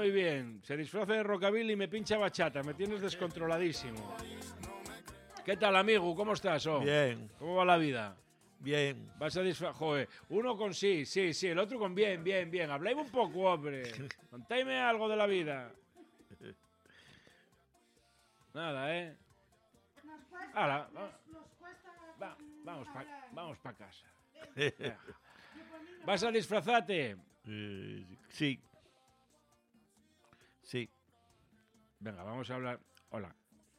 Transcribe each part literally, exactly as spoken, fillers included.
muy bien. Se disfraza de rockabilly y me pincha bachata. Me tienes descontroladísimo. ¿Qué tal, amigo? ¿Cómo estás? Oh? Bien. ¿Cómo va la vida? Bien. Vas a disfrazar... Joder, uno con sí, sí, sí. El otro con bien, bien, bien. Habláis un poco, hombre. Contadme algo de la vida. Nada, ¿eh? Hala, va, va, vamos para vamos pa casa. Venga. ¿Vas a disfrazarte? Eh, sí. Sí. Venga, vamos a hablar. Hola.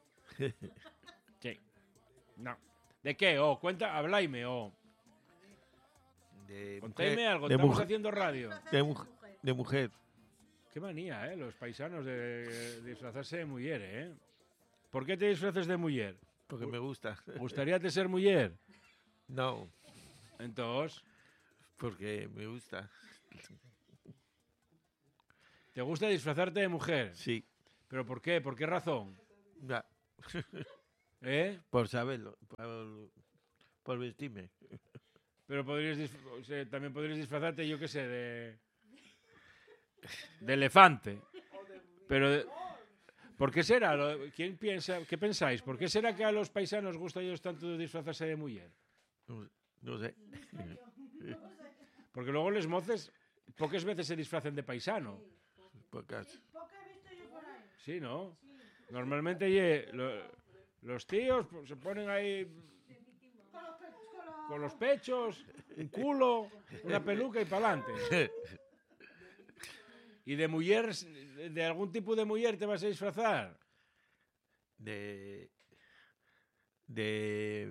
Sí. No. ¿De qué? Oh, cuenta, hablaime, oh. De Contadme mujer, algo, de estamos mujer, haciendo radio. de, mu de mujer. Qué manía, ¿eh? Los paisanos de disfrazarse de mujer, ¿eh? ¿Por qué te disfraces de mujer? Porque me gusta. ¿Gustaríate ser mujer? No, Entonces, porque me gusta. ¿te gusta disfrazarte de mujer? Sí. ¿Pero por qué? ¿Por qué razón? Ya. ¿Eh? Por saberlo. Por, por vestirme. Pero podrías disf- o sea, también podrías disfrazarte, yo qué sé, de... de elefante. Pero... de- ¿Por qué será? Lo- ¿Quién piensa? ¿Qué pensáis? ¿Por qué será que a los paisanos gusta a ellos tanto disfrazarse de mujer? No, no sé. Porque luego les moces pocas veces se disfrazan de paisano. Pocas. Sí, ¿no? Normalmente ye, lo- los tíos pues, se ponen ahí con los pechos, un culo, una peluca y para adelante. ¿Y de mujer, de algún tipo de mujer te vas a disfrazar? De. De.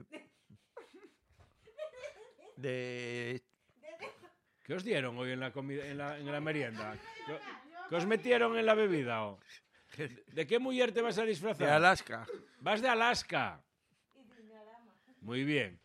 De. ¿Qué os dieron hoy en la, comida, en la, en la merienda? ¿Qué, qué os metieron en la bebida? Oh? ¿De qué mujer te vas a disfrazar? De Alaska. Vas de Alaska. Muy bien.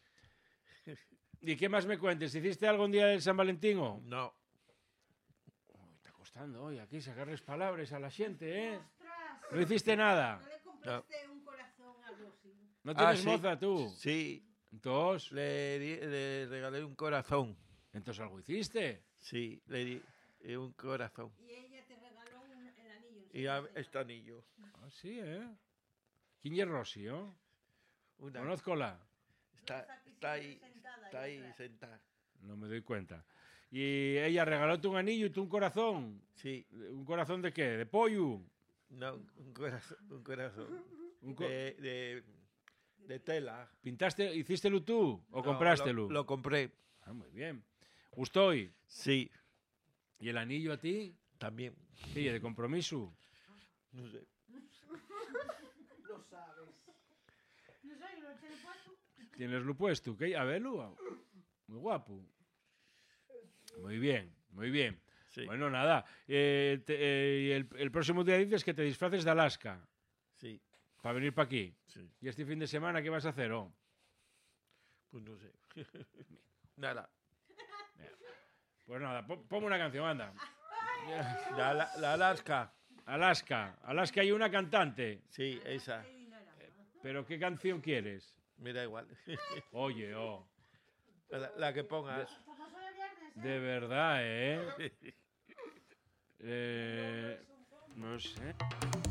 ¿Y qué más me cuentes? ¿Hiciste algún día del San Valentín? Oh? No. Uy, está costando hoy aquí sacarles palabras a la gente, ¿eh? No hiciste nada. ¿No le compraste un corazón a Rosy? ¿No tienes Ah, sí. moza tú? Sí. Entonces, Le, di- le regalé un corazón. entonces algo hiciste. Sí, le di eh, un corazón. Y ella te regaló un, el anillo. Y a- este anillo. Ah, sí, ¿eh? ¿Quién es Rosy, oh? Una. Conózcola. Está, está ahí, está ahí sentada. No me doy cuenta. Y ella regalóte un anillo y tú un corazón. Sí. ¿Un corazón de qué? ¿De pollo? No, un corazón. Un corazón. Un co- De, de, de tela. ¿Pintaste, hicístelo tú o No, comprástelo? Lo, lo compré. Ah, muy bien. ¿Gustó hoy? Sí, ¿Y el anillo a ti? también. ¿Qué? ¿De compromiso? No sé. Lo sabes. No sé, lo eché de paso. ¿Tienes puesto? ¿Qué? A verlo. Muy guapo. Muy bien, muy bien. Sí. Bueno, nada. Eh, te- eh, y el, el próximo día dices que te disfraces de Alaska Sí, para venir para aquí. sí. ¿Y este fin de semana qué vas a hacer? Oh? Pues no sé. Nada. Pues nada, pon- ponme una canción, anda. La, la, la Alaska. Alaska. Alaska hay una cantante. Sí, esa. ¿Pero qué canción quieres? Me da igual. Oye, oh. La, la que pongas. De verdad, ¿eh? eh no sé.